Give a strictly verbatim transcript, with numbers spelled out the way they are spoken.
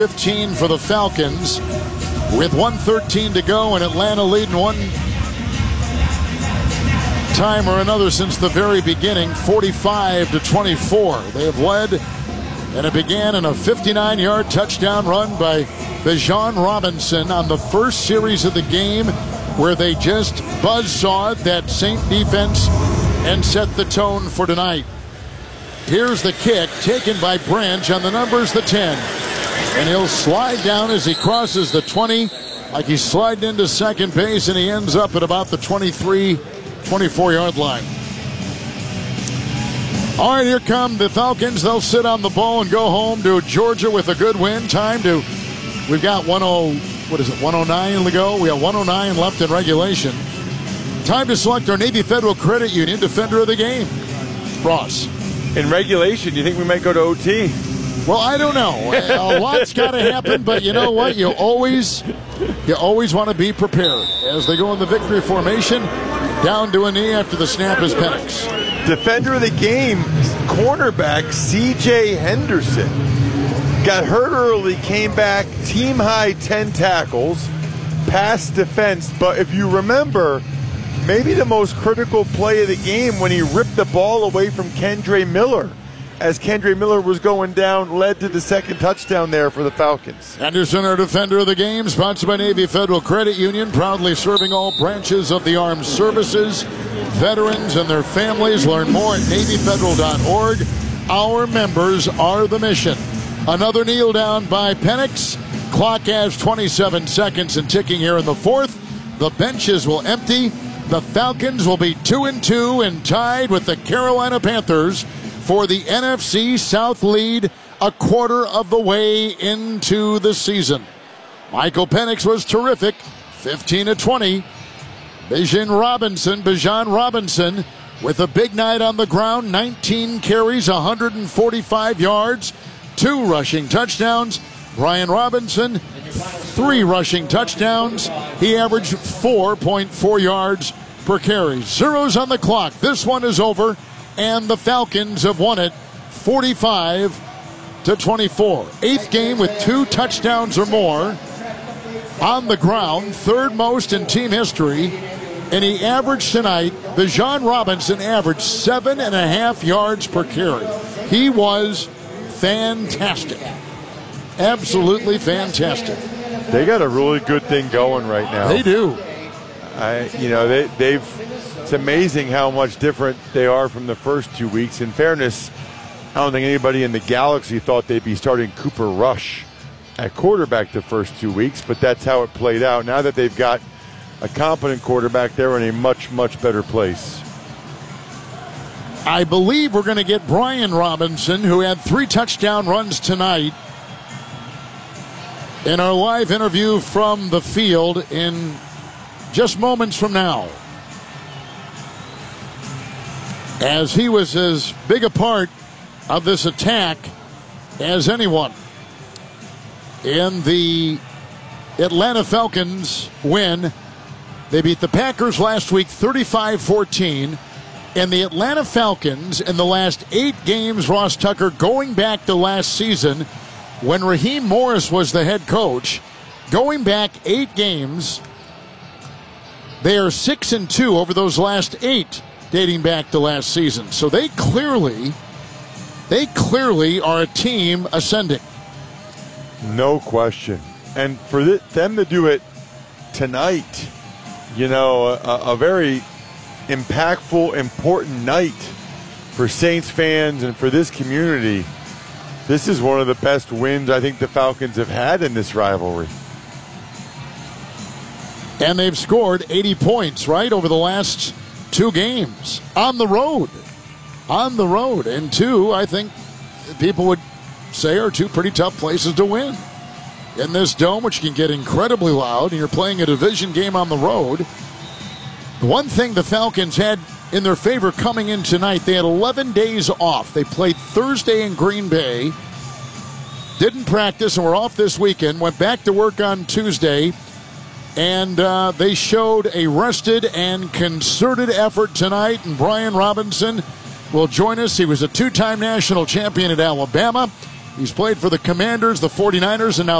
fifteen for the Falcons with one thirteen to go, and Atlanta leading one time or another since the very beginning, forty-five to twenty-four. They have led, and it began in a fifty-nine yard touchdown run by Bijan Robinson on the first series of the game, where they just buzzsawed that Saint defense and set the tone for tonight. Here's the kick taken by Branch on the numbers, the ten. And he'll slide down as he crosses the twenty, like he's sliding into second base, and he ends up at about the twenty-three, twenty-four yard line. All right, here come the Falcons. They'll sit on the ball and go home to Georgia with a good win. Time to, we've got one oh, what is it, one oh nine to go? We have one oh nine left in regulation. Time to select our Navy Federal Credit Union Defender of the Game. Ross. In regulation, do you think we might go to O T? Well, I don't know. A lot's got to happen, but you know what? You always, you always want to be prepared as they go in the victory formation. Down to a knee after the snap is Penix. Defender of the game, cornerback C J Henderson. Got hurt early, came back, team high ten tackles, pass defense. But if you remember, maybe the most critical play of the game when he ripped the ball away from Kendre Miller, as Kendre Miller was going down, led to the second touchdown there for the Falcons. Henderson, our Defender of the Game, sponsored by Navy Federal Credit Union, proudly serving all branches of the armed services, veterans and their families. Learn more at Navy Federal dot org. Our members are the mission. Another kneel down by Penix. Clock has twenty-seven seconds and ticking here in the fourth. The benches will empty. The Falcons will be two and two and tied with the Carolina Panthers for the N F C South lead a quarter of the way into the season. Michael Penix was terrific, fifteen to twenty. Bijan Robinson, Bijan Robinson with a big night on the ground, nineteen carries, one hundred forty-five yards, two rushing touchdowns. Brian Robinson, three rushing touchdowns. He averaged four point four yards per carry. Zeros on the clock. This one is over, and the Falcons have won it forty-five to twenty-four. Eighth game with two touchdowns or more on the ground, third most in team history. And he averaged tonight, Bijan Robinson averaged seven and a half yards per carry. He was fantastic. Absolutely fantastic. They got a really good thing going right now. They do. I, you know, they, they've. It's amazing how much different they are from the first two weeks. In fairness, I don't think anybody in the galaxy thought they'd be starting Cooper Rush at quarterback the first two weeks, but that's how it played out. Now that they've got a competent quarterback, they're in a much, much better place. I believe we're going to get Brian Robinson, who had three touchdown runs tonight, in our live interview from the field in just moments from now, as he was as big a part of this attack as anyone. In the Atlanta Falcons win, they beat the Packers last week thirty-five fourteen. And the Atlanta Falcons in the last eight games, Ross Tucker, going back to last season when Raheem Morris was the head coach, going back eight games, they are six and two over those last eight, dating back to last season. So they clearly, they clearly are a team ascending. No question. And for th- them to do it tonight, you know, a, a very impactful, important night for Saints fans and for this community. This is one of the best wins I think the Falcons have had in this rivalry. And they've scored eighty points, right, over the last two games on the road. On the road. And two, I think people would say, are two pretty tough places to win. In this dome, which can get incredibly loud, and you're playing a division game on the road. The one thing the Falcons had in their favor coming in tonight, they had eleven days off. They played Thursday in Green Bay, didn't practice, and were off this weekend, went back to work on Tuesday, and uh, they showed a rested and concerted effort tonight, and Brian Robinson will join us. He was a two-time national champion at Alabama. He's played for the Commanders, the forty-niners, and now